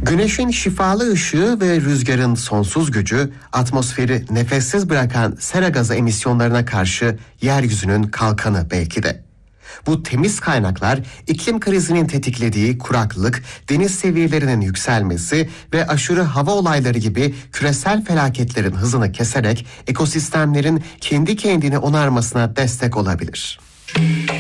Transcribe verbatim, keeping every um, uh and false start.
Güneşin şifalı ışığı ve rüzgarın sonsuz gücü atmosferi nefessiz bırakan sera gazı emisyonlarına karşı yeryüzünün kalkanı belki de. Bu temiz kaynaklar iklim krizinin tetiklediği kuraklık, deniz seviyelerinin yükselmesi ve aşırı hava olayları gibi küresel felaketlerin hızını keserek ekosistemlerin kendi kendini onarmasına destek olabilir.